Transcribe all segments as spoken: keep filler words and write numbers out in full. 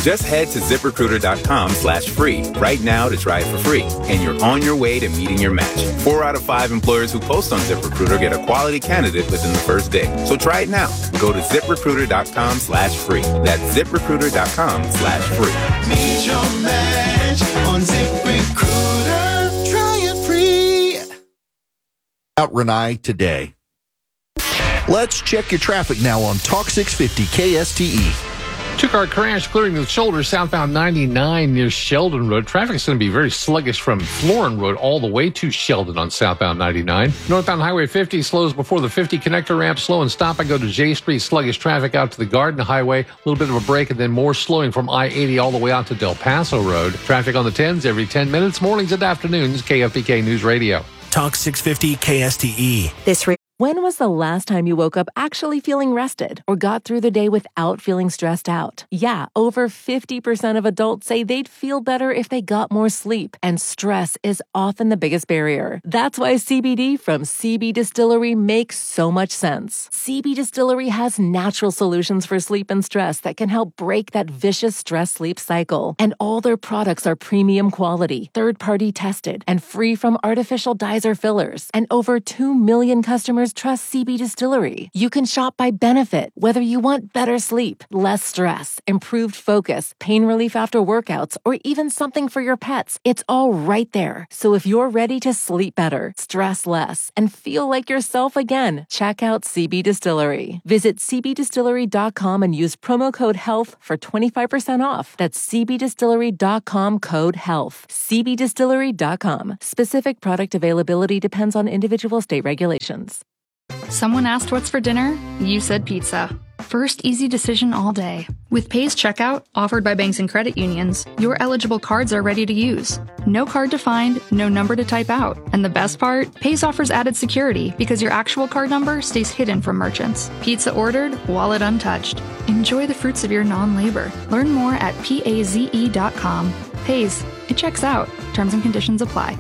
Just head to ZipRecruiter.com slash free right now to try it for free, and you're on your way to meeting your match. Four out of five employers who post on ZipRecruiter get a quality candidate within the first day. So try it now. Go to ZipRecruiter.com slash free. That's ZipRecruiter.com slash free. Meet your match on ZipRecruiter. Try it free. Out Renai today. Let's check your traffic now on Talk six fifty K S T E. Two-car crash clearing the shoulder southbound ninety-nine near Sheldon Road. Traffic is going to be very sluggish from Florin Road all the way to Sheldon on southbound ninety-nine. Northbound Highway fifty slows before the fifty connector ramp. Slow and stop and go to J Street. Sluggish traffic out to the Garden Highway. A little bit of a break and then more slowing from I eighty all the way out to Del Paso Road. Traffic on the tens every ten minutes, mornings and afternoons. K F B K News Radio. Talk six fifty K S T E. This re- When was the last time you woke up actually feeling rested or got through the day without feeling stressed out? Yeah, over fifty percent of adults say they'd feel better if they got more sleep, and stress is often the biggest barrier. That's why C B D from C B Distillery makes so much sense. C B Distillery has natural solutions for sleep and stress that can help break that vicious stress-sleep cycle. And all their products are premium quality, third-party tested, and free from artificial dyes or fillers. And over two million customers trust C B Distillery. You can shop by benefit, whether you want better sleep, less stress, improved focus, pain relief after workouts, or even something for your pets. It's all right there. So if you're ready to sleep better, stress less, and feel like yourself again, check out C B Distillery. Visit C B distillery dot com and use promo code HEALTH for twenty-five percent off. That's C B distillery dot com code HEALTH. C B distillery dot com. Specific product availability depends on individual state regulations. Someone asked what's for dinner? You said pizza. First easy decision all day. With Pays Checkout, offered by banks and credit unions, your eligible cards are ready to use. No card to find, no number to type out. And the best part? Pays offers added security because your actual card number stays hidden from merchants. Pizza ordered, wallet untouched. Enjoy the fruits of your non-labor. Learn more at paze dot com. Pays. It checks out. Terms and conditions apply.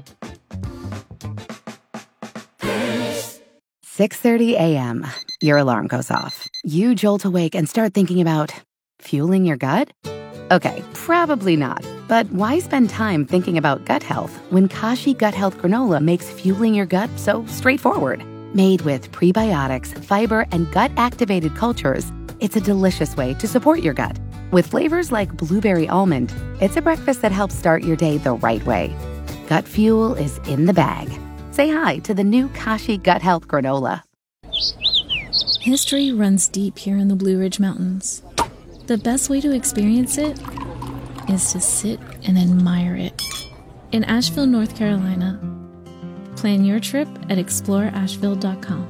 six thirty a.m. Your alarm goes off. You jolt awake and start thinking about fueling your gut? Okay, probably not. But why spend time thinking about gut health when Kashi Gut Health Granola makes fueling your gut so straightforward? Made with prebiotics, fiber, and gut-activated cultures, it's a delicious way to support your gut. With flavors like blueberry almond, it's a breakfast that helps start your day the right way. Gut fuel is in the bag. Say hi to the new Kashi Gut Health Granola. History runs deep here in the Blue Ridge Mountains. The best way to experience it is to sit and admire it. In Asheville, North Carolina. Plan your trip at explore asheville dot com.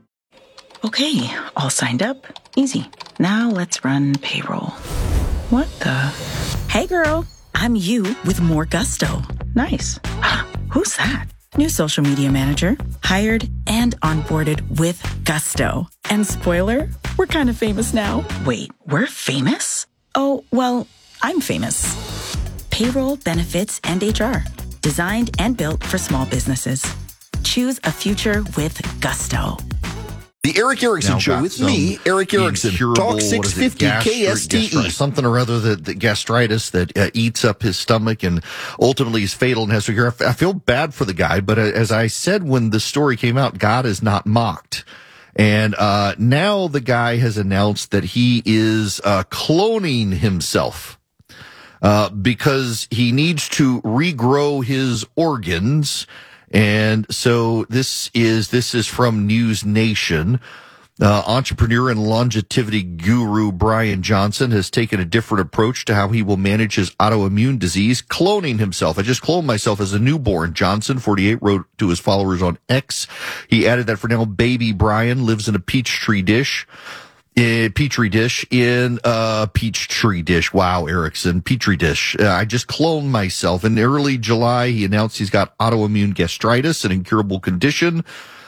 Okay, all signed up. Easy. Now let's run payroll. What the? Hey girl, I'm you with more gusto. Nice. Who's that? New social media manager, hired and onboarded with gusto. And spoiler, we're kind of famous now. Wait, we're famous? Oh, well, I'm famous. Payroll, benefits, and H R. Designed and built for small businesses. Choose a future with gusto. The Eric Erickson Now Show with me, Eric Erickson. Talk six fifty K S T E. Gastri- something or other that, that gastritis that uh, eats up his stomach and ultimately is fatal and has to cure. I feel bad for the guy, but uh, as I said when the story came out, God is not mocked. And uh now the guy has announced that he is uh cloning himself uh because he needs to regrow his organs. And so this is this is from News Nation. Uh, entrepreneur and longevity guru Brian Johnson has taken a different approach to how he will manage his autoimmune disease, cloning himself. I just cloned myself as a newborn, Johnson, forty-eight, wrote to his followers on X. He added that for now, baby Brian lives in a Peachtree dish. A Petri dish in a Peachtree dish. Wow, Erickson, Petri dish. Uh, I just cloned myself. In early July, he announced he's got autoimmune gastritis, an incurable condition.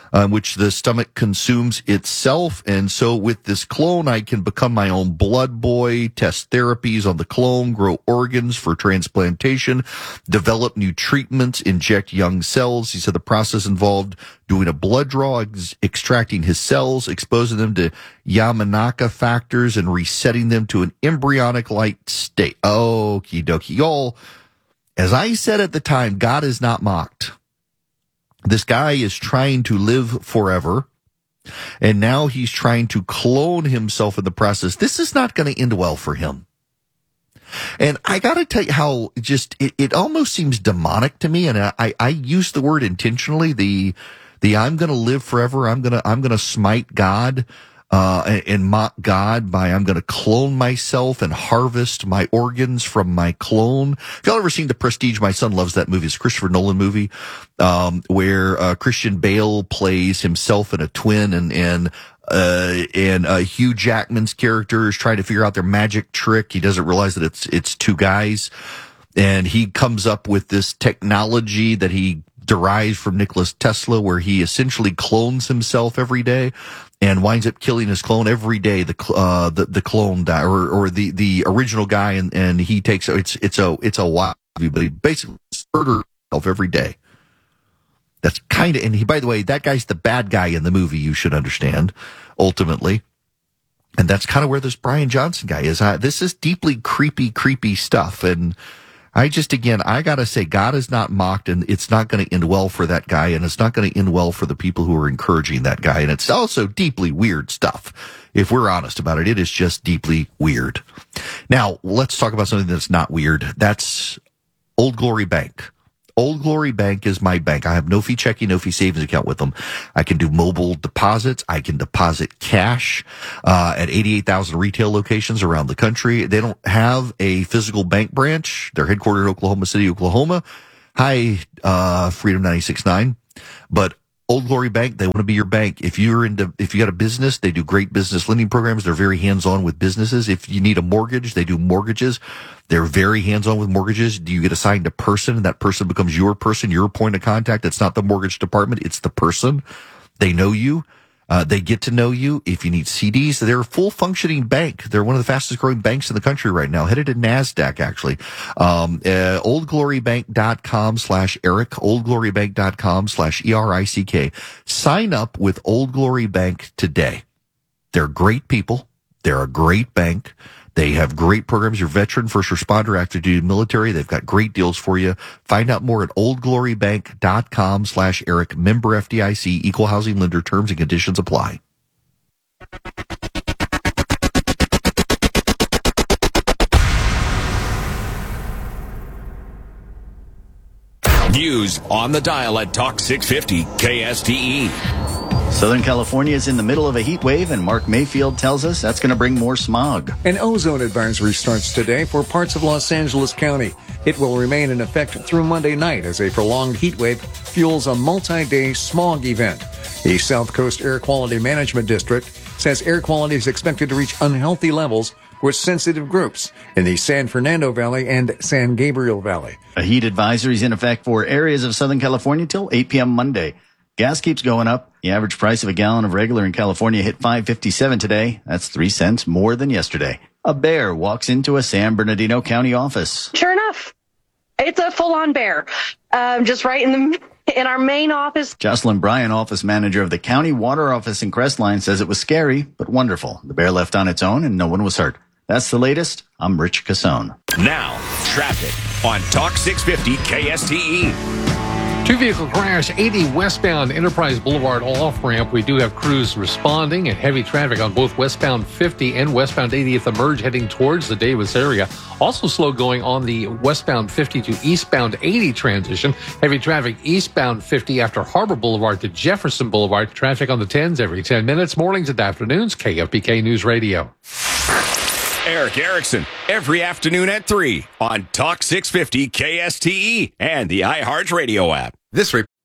um, which the stomach consumes itself. And so with this clone, I can become my own blood boy, test therapies on the clone, grow organs for transplantation, develop new treatments, inject young cells. He said the process involved doing a blood draw, ex- extracting his cells, exposing them to Yamanaka factors, and resetting them to an embryonic-like state. Okie dokie. Y'all, as I said at the time, God is not mocked. This guy is trying to live forever, and now he's trying to clone himself in the process. This is not going to end well for him. And I got to tell you how just it, it almost seems demonic to me, and I, I use the word intentionally, the the I'm going to live forever, I'm going to I'm going to smite God uh and, and mock God by I'm going to clone myself and harvest my organs from my clone. If y'all ever seen The Prestige, my son loves that movie. It's a Christopher Nolan movie um where uh Christian Bale plays himself and a twin, and and uh and uh Hugh Jackman's character is trying to figure out their magic trick. He doesn't realize that it's it's two guys, and he comes up with this technology that he derives from Nikola Tesla, where he essentially clones himself every day and winds up killing his clone every day. The uh, the, the clone die, or or the, the original guy, and, and he takes it's it's a it's a wild movie, but he basically murders himself every day. That's kind of, and he, by the way, that guy's the bad guy in the movie. You should understand, ultimately, and that's kind of where this Brian Johnson guy is. I, this is deeply creepy, creepy stuff, and I just, again, I gotta say, God is not mocked, and it's not going to end well for that guy, and it's not going to end well for the people who are encouraging that guy, and it's also deeply weird stuff. If we're honest about it, it is just deeply weird. Now, let's talk about something that's not weird. That's Old Glory Bank. Old Glory Bank is my bank. I have no fee checking, no fee savings account with them. I can do mobile deposits. I can deposit cash uh, at eighty-eight thousand retail locations around the country. They don't have a physical bank branch. They're headquartered in Oklahoma City, Oklahoma. Hi, uh, Freedom ninety-six point nine. But Old Glory Bank, they want to be your bank. If you're into, if you got a business, they do great business lending programs. They're very hands-on with businesses. If you need a mortgage, they do mortgages. They're very hands-on with mortgages. Do you get assigned a person, and that person becomes your person, your point of contact? It's not the mortgage department. It's the person. They know you. Uh, they get to know you. If you need C Ds, they're a full functioning bank. They're one of the fastest growing banks in the country right now, headed to NASDAQ, actually. Um, uh, oldglorybank.com slash Eric, oldglorybank.com slash E R I C K. Sign up with Old Glory Bank today. They're great people. They're a great bank. They have great programs. You're veteran, first responder, active duty military. They've got great deals for you. Find out more at oldglorybank.com slash Eric. Member F D I C, equal housing lender. Terms and conditions apply. News on the dial at Talk six fifty K S T E. Southern California is in the middle of a heat wave, and Mark Mayfield tells us that's going to bring more smog. An ozone advisory starts today for parts of Los Angeles County. It will remain in effect through Monday night as a prolonged heat wave fuels a multi-day smog event. The South Coast Air Quality Management District says air quality is expected to reach unhealthy levels with sensitive groups in the San Fernando Valley and San Gabriel Valley. A heat advisory is in effect for areas of Southern California till eight p.m. Monday. Gas keeps going up. The average price of a gallon of regular in California hit five fifty-seven today. That's three cents more than yesterday. A bear walks into a San Bernardino County office. Sure enough, it's a full-on bear, um, just right in the in our main office. Jocelyn Bryan, office manager of the county water office in Crestline, says it was scary but wonderful. The bear left on its own and no one was hurt. That's the latest. I'm Rich Cassone. Now, traffic on Talk six fifty K S T E. Two-vehicle crash, eighty westbound Enterprise Boulevard off-ramp. We do have crews responding and heavy traffic on both westbound fifty and westbound eightieth emerge heading towards the Davis area. Also slow going on the westbound fifty to eastbound eighty transition. Heavy traffic eastbound fifty after Harbor Boulevard to Jefferson Boulevard. Traffic on the tens every ten minutes, mornings and afternoons. K F B K News Radio. Eric Erickson, every afternoon at three on Talk six fifty K S T E and the iHeart Radio app. This report.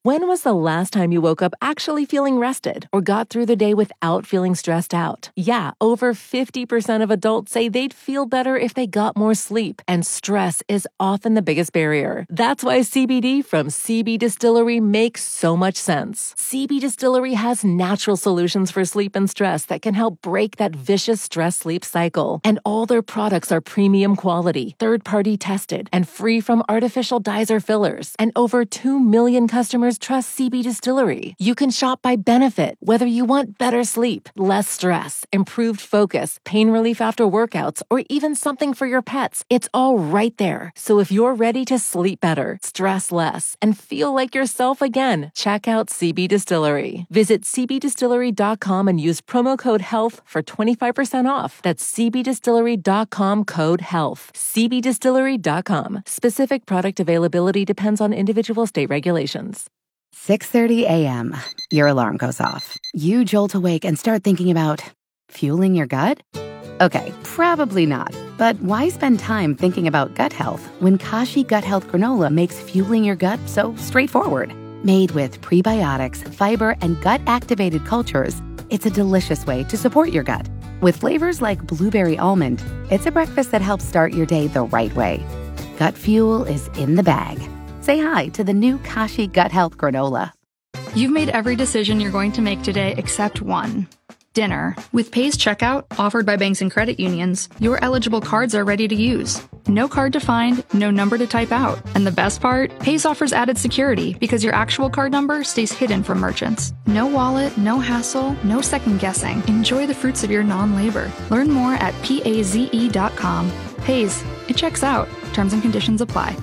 When was the last time you woke up actually feeling rested or got through the day without feeling stressed out? Yeah, over fifty percent of adults say they'd feel better if they got more sleep, and stress is often the biggest barrier. That's why C B D from C B Distillery makes so much sense. C B Distillery has natural solutions for sleep and stress that can help break that vicious stress-sleep cycle. And all their products are premium quality, third-party tested, and free from artificial dyes or fillers. And over two million customers trust C B Distillery. You can shop by benefit, whether you want better sleep, less stress, improved focus, pain relief after workouts, or even something for your pets. It's all right there. So if you're ready to sleep better, stress less, and feel like yourself again, check out C B Distillery. Visit c b distillery dot com and use promo code HEALTH for twenty-five percent off. That's c b distillery dot com code HEALTH. c b distillery dot com. Specific product availability depends on individual state regulations. six thirty a.m. Your alarm goes off. You jolt awake and start thinking about fueling your gut? Okay, probably not. But why spend time thinking about gut health when Kashi Gut Health Granola makes fueling your gut so straightforward? Made with prebiotics, fiber, and gut-activated cultures, it's a delicious way to support your gut. With flavors like blueberry almond, it's a breakfast that helps start your day the right way. Gut fuel is in the bag. Say hi to the new Kashi Gut Health Granola. You've made every decision you're going to make today except one. Dinner. With Pay's checkout, offered by banks and credit unions, your eligible cards are ready to use. No card to find, no number to type out. And the best part? Pay's offers added security because your actual card number stays hidden from merchants. No wallet, no hassle, no second guessing. Enjoy the fruits of your non-labor. Learn more at paze dot com. Pay's. It checks out. Terms and conditions apply.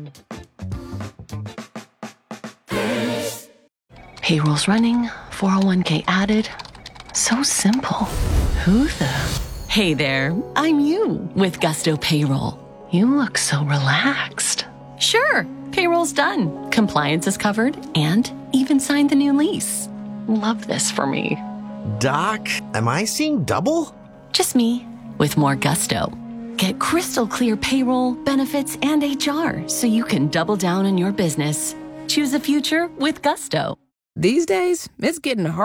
Payroll's running, four oh one k added. So simple. Who the? Hey there, I'm you with Gusto Payroll. You look so relaxed. Sure, payroll's done. Compliance is covered and even signed the new lease. Love this for me. Doc, am I seeing double? Just me with more Gusto. Get crystal clear payroll, benefits, and H R so you can double down on your business. Choose a future with Gusto. These days, it's getting hard.